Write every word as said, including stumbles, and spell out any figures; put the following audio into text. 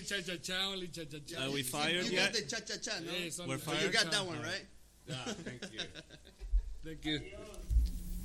cha-cha-cha, only cha-cha-cha. Are we fired you yet? got the cha-cha-cha, no? Yes, We're only fired? You got that cha-cha. one, right? Yeah, thank you. Thank you.